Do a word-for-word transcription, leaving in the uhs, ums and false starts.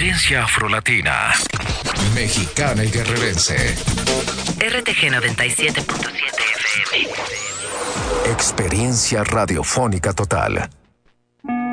Herencia afrolatina, mexicana y guerrerense. R T G noventa y siete punto siete F M. Experiencia radiofónica total.